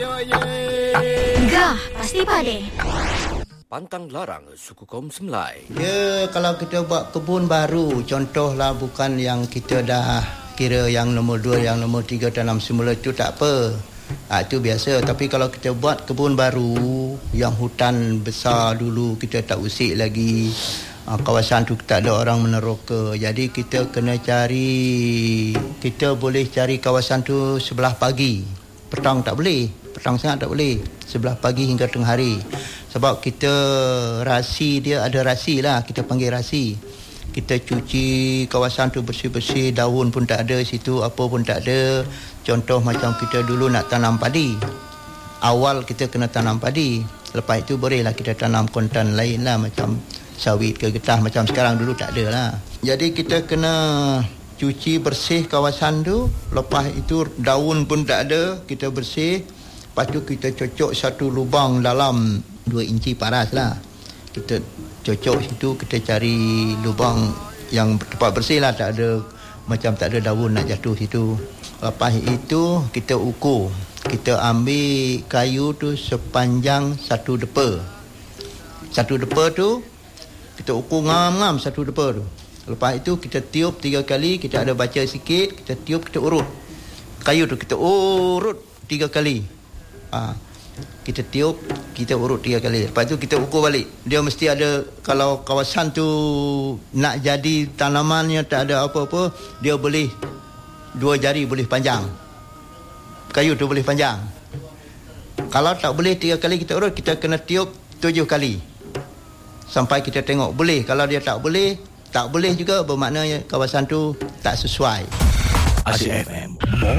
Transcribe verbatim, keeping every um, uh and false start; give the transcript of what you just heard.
Gah, pasti pade. Pantang larang suku kaum Semlai. Dia kalau kita buat kebun baru, contohlah bukan yang kita dah kira yang nombor dua, yang nombor tiga tanam semula, itu tak apa. Ha, itu biasa. Tapi kalau kita buat kebun baru, yang hutan besar dulu, kita tak usik lagi. Ha, kawasan tu tak ada orang meneroka. Jadi kita kena cari, kita boleh cari kawasan tu sebelah pagi. Petang tak boleh. Petang sangat tak boleh. Sebelah pagi hingga tengah hari. Sebab kita rasi dia, ada rasi lah. Kita panggil rasi. Kita cuci kawasan tu bersih-bersih. Daun pun tak ada situ. Apa pun tak ada. Contoh macam kita dulu nak tanam padi. Awal kita kena tanam padi. Lepas itu bolehlah kita tanam kontan lain lah. Macam sawit ke getah. Macam sekarang dulu tak ada lah. Jadi kita kena cuci bersih kawasan tu. Lepas itu daun pun tak ada. Kita bersih. Lepas tu kita cocok satu lubang dalam dua inci paras lah. Kita cocok situ, kita cari lubang yang tempat bersih lah. Tak ada, macam tak ada daun nak jatuh situ. Lepas itu kita ukur. Kita ambil kayu tu sepanjang satu depa. Satu depa tu kita ukur ngam-ngam satu depa tu. Lepas itu kita tiup tiga kali. Kita ada baca sikit. Kita tiup, kita urut kayu tu, kita urut tiga kali. Ha, kita tiup, kita urut tiga kali. Lepas tu kita ukur balik. Dia mesti ada, kalau kawasan tu nak jadi tanamannya tak ada apa-apa, dia boleh dua jari boleh panjang. Kayu tu boleh panjang. Kalau tak boleh tiga kali kita urut, kita kena tiup tujuh kali. Sampai kita tengok boleh. Kalau dia tak boleh, tak boleh juga, bermaknanya kawasan tu tak sesuai. Asyik F M.